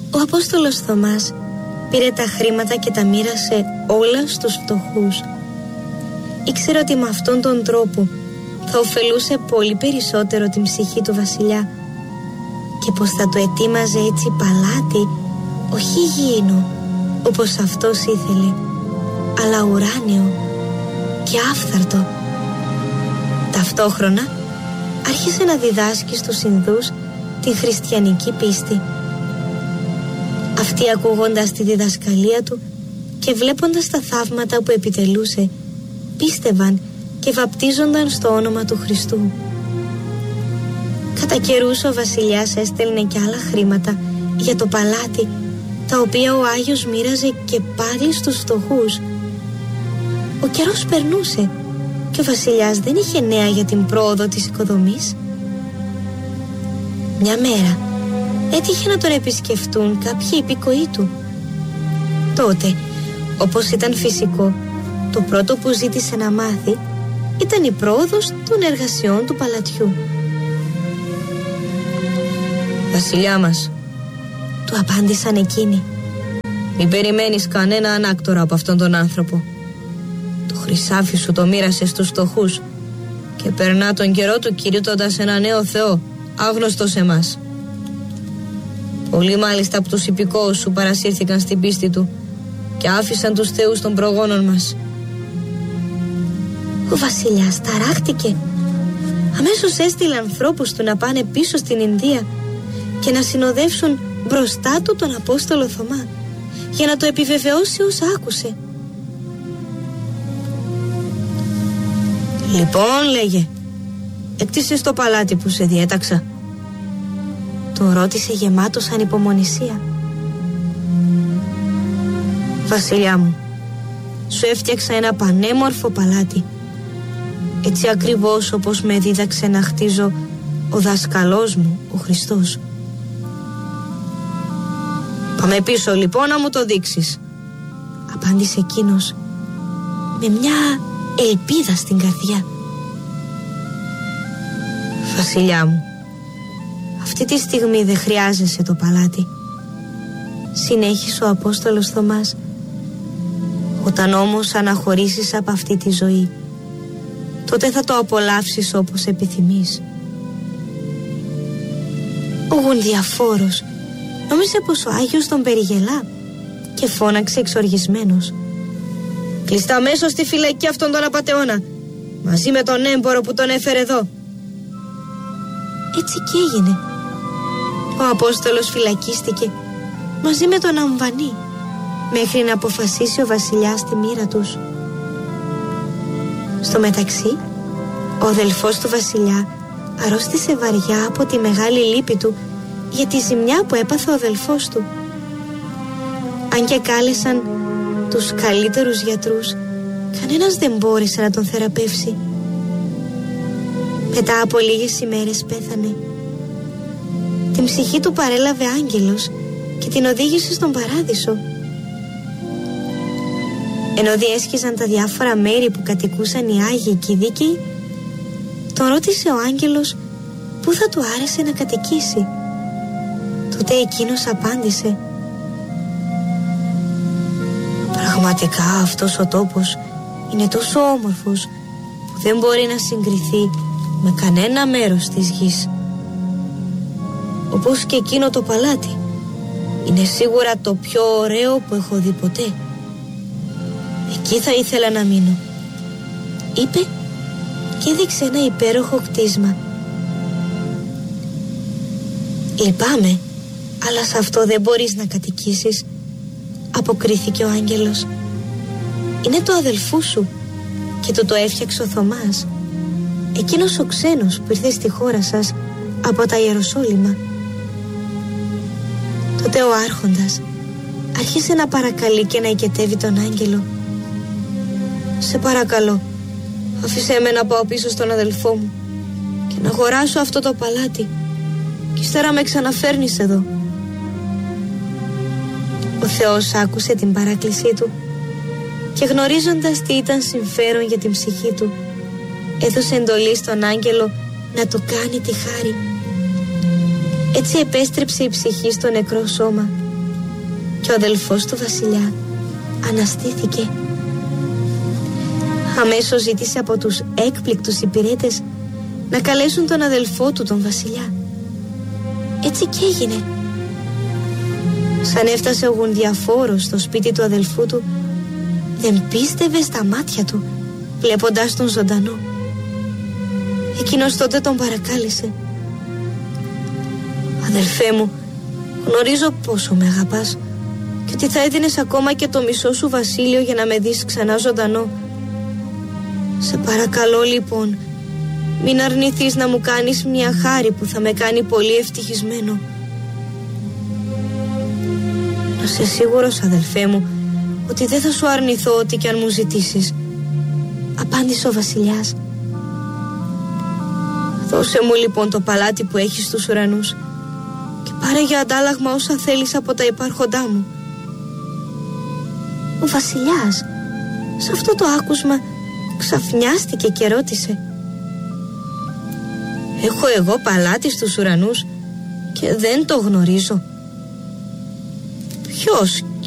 Ο Απόστολος Θωμάς πήρε τα χρήματα και τα μοίρασε όλα στους φτωχούς. Ήξερε ότι με αυτόν τον τρόπο θα ωφελούσε πολύ περισσότερο την ψυχή του βασιλιά και πως θα του ετοίμαζε έτσι παλάτι, όχι γήινο όπως αυτός ήθελε, αλλά ουράνιο και άφθαρτο. Ταυτόχρονα άρχισε να διδάσκει στους Ινδούς την χριστιανική πίστη. Αυτοί, ακούγοντας τη διδασκαλία του και βλέποντας τα θαύματα που επιτελούσε, πίστευαν και βαπτίζονταν στο όνομα του Χριστού. Κατά καιρούς ο βασιλιάς έστελνε και άλλα χρήματα για το παλάτι, τα οποία ο Άγιος μοίραζε και πάλι στους φτωχούς. Ο καιρός περνούσε και ο βασιλιάς δεν είχε νέα για την πρόοδο της οικοδομής. Μια μέρα έτυχε να τον επισκεφτούν κάποιοι υπηκοοί του. Τότε, όπως ήταν φυσικό, το πρώτο που ζήτησε να μάθει ήταν η πρόοδος των εργασιών του παλατιού. «Βασιλιά μας», του απάντησαν εκείνοι, «μην περιμένεις κανένα ανάκτορα από αυτόν τον άνθρωπο. Το χρυσάφι σου το μοίρασε στους φτωχούς και περνά τον καιρό του κηρύττοντας ένα νέο Θεό, άγνωστο σε εμάς. Πολλοί μάλιστα από τους υπηκόους σου παρασύρθηκαν στην πίστη του και άφησαν τους θεούς των προγόνων μας». Ο βασιλιάς ταράχτηκε. Αμέσως έστειλε ανθρώπους του να πάνε πίσω στην Ινδία και να συνοδεύσουν μπροστά του τον Απόστολο Θωμά για να το επιβεβαιώσει όσα άκουσε. «Λοιπόν, λέγε, έκτισες το παλάτι που σε διέταξα?» Τον ρώτησε γεμάτος ανυπομονησία. «Βασιλιά μου, σου έφτιαξα ένα πανέμορφο παλάτι, έτσι ακριβώς όπως με δίδαξε να χτίζω ο δάσκαλός μου, ο Χριστός. Πάμε πίσω λοιπόν να μου το δείξεις», απάντησε εκείνος με μια ελπίδα στην καρδιά. «Βασιλιά μου, αυτή τη στιγμή δεν χρειάζεσαι το παλάτι», συνέχισε ο Απόστολος Θωμάς. «Όταν όμως αναχωρήσεις από αυτή τη ζωή, τότε θα το απολαύσεις όπως επιθυμείς». Ο γουνδιαφόρος νόμιζε πως ο Άγιος τον περιγελά και φώναξε εξοργισμένος. «Κλειστά αμέσως στη φυλακή αυτόν τον απατεώνα, μαζί με τον έμπορο που τον έφερε εδώ». Έτσι και έγινε. Ο Απόστολος φυλακίστηκε μαζί με τον Αμβανί μέχρι να αποφασίσει ο βασιλιάς τη μοίρα τους. Στο μεταξύ, ο αδελφός του βασιλιά αρρώστησε βαριά από τη μεγάλη λύπη του για τη ζημιά που έπαθε ο αδελφός του. Αν και κάλεσαν τους καλύτερους γιατρούς, κανένας δεν μπόρεσε να τον θεραπεύσει. Μετά από λίγες ημέρες πέθανε. Την ψυχή του παρέλαβε άγγελος και την οδήγησε στον παράδεισο. Ενώ διέσχιζαν τα διάφορα μέρη που κατοικούσαν οι Άγιοι και οι δίκαιοι, τον ρώτησε ο άγγελος πού θα του άρεσε να κατοικήσει. Τότε εκείνος απάντησε: «Πραγματικά αυτός ο τόπος είναι τόσο όμορφος που δεν μπορεί να συγκριθεί με κανένα μέρος της γης. Όπως και εκείνο το παλάτι, είναι σίγουρα το πιο ωραίο που έχω δει ποτέ. Εκεί θα ήθελα να μείνω», είπε και έδειξε ένα υπέροχο κτίσμα. «Λυπάμαι, αλλά σε αυτό δεν μπορείς να κατοικήσεις», αποκρίθηκε ο άγγελος. «Είναι το αδελφού σου και το έφτιαξε ο Θωμάς, εκείνος ο ξένος που ήρθε στη χώρα σας από τα Ιεροσόλυμα». Τότε ο άρχοντας άρχισε να παρακαλεί και να οικετεύει τον άγγελο. «Σε παρακαλώ, άφησέ με να πάω πίσω στον αδελφό μου και να αγοράσω αυτό το παλάτι και ύστερα με ξαναφέρνεις εδώ». Ο Θεός άκουσε την παράκλησή του και γνωρίζοντας τι ήταν συμφέρον για την ψυχή του, έδωσε εντολή στον άγγελο να του κάνει τη χάρη. Έτσι επέστρεψε η ψυχή στο νεκρό σώμα και ο αδελφός του βασιλιά αναστήθηκε. Αμέσως ζήτησε από τους έκπληκτους υπηρέτες να καλέσουν τον αδελφό του, τον βασιλιά. Έτσι και έγινε. Σαν έφτασε ο γουνδιαφόρος στο σπίτι του αδελφού του, δεν πίστευε στα μάτια του βλέποντας τον ζωντανό. Εκείνος τότε τον παρακάλεσε. «Αδελφέ μου, γνωρίζω πόσο με αγαπάς και ότι θα έδινες ακόμα και το μισό σου βασίλειο για να με δεις ξανά ζωντανό. Σε παρακαλώ λοιπόν, μην αρνηθείς να μου κάνεις μια χάρη που θα με κάνει πολύ ευτυχισμένο». «Να είσαι σίγουρος, αδελφέ μου, ότι δεν θα σου αρνηθώ ό,τι κι αν μου ζητήσεις», απάντησε ο βασιλιάς. «Δώσε μου λοιπόν το παλάτι που έχεις στους ουρανούς και πάρε για αντάλλαγμα όσα θέλεις από τα υπάρχοντά μου». Ο βασιλιάς σε αυτό το άκουσμα ξαφνιάστηκε και ρώτησε. «Έχω εγώ παλάτι στους ουρανούς και δεν το γνωρίζω? Ποιος